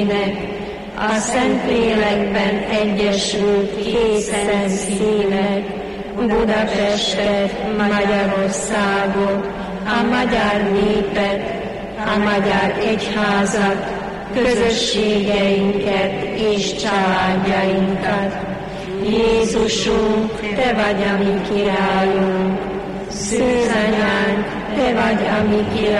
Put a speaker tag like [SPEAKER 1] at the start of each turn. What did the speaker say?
[SPEAKER 1] a Szentlélekben egyesült készen szívek, Budapestet, Magyarországot, a magyar népet, a magyar egyházat, közösségeinket és családjainkat. Jézusunk, Te vagy a mi királyunk, Szűzanyánk, Te vagy a mi királyunk,